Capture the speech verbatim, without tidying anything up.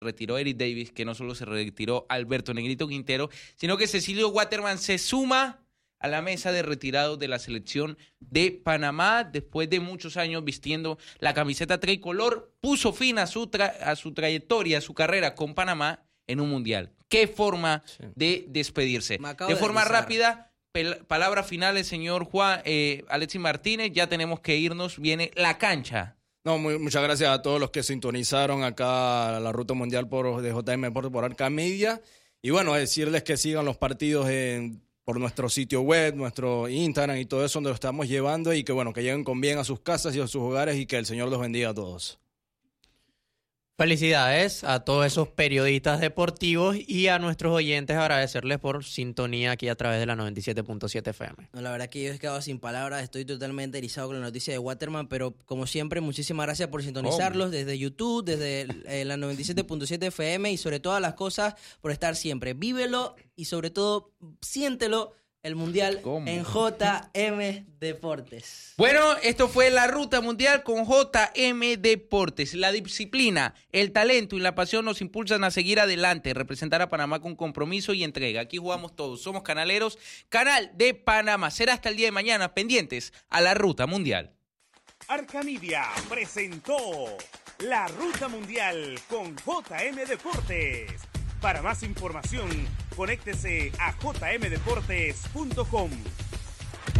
retiró Eric Davis, que no solo se retiró Alberto Negrito Quintero, sino que Cecilio Waterman se suma a la mesa de retirados de la selección de Panamá, después de muchos años vistiendo la camiseta tricolor, puso fin a su, tra- a su trayectoria, a su carrera con Panamá en un mundial. ¿Qué forma sí. de despedirse? De, de forma avisar. rápida, pel- palabras finales, señor Juan, eh, Alexis Martínez, ya tenemos que irnos, viene la cancha. No, muy, muchas gracias a todos los que sintonizaron acá la Ruta Mundial por, de J M Deportes por Arca Media. Y bueno, decirles que sigan los partidos en, por nuestro sitio web, nuestro Instagram y todo eso donde lo estamos llevando y que bueno, que lleguen con bien a sus casas y a sus hogares y que el Señor los bendiga a todos. Felicidades a todos esos periodistas deportivos y a nuestros oyentes, agradecerles por sintonía aquí a través de la noventa y siete punto siete F M. No, la verdad que yo he quedado sin palabras, estoy totalmente erizado con la noticia de Waterman, pero como siempre, muchísimas gracias por sintonizarlos oh. desde YouTube, desde eh, la noventa y siete punto siete F M y sobre todas las cosas por estar siempre. Vívelo y sobre todo siéntelo. El Mundial ¿Cómo? en J M Deportes. Bueno, esto fue la Ruta Mundial con J M Deportes. La disciplina, el talento y la pasión nos impulsan a seguir adelante, representar a Panamá con compromiso y entrega. Aquí jugamos todos, somos canaleros, Canal de Panamá. Será hasta el día de mañana, pendientes a la Ruta Mundial. Arca Media presentó la Ruta Mundial con J M Deportes. Para más información, conéctese a j m deportes punto com.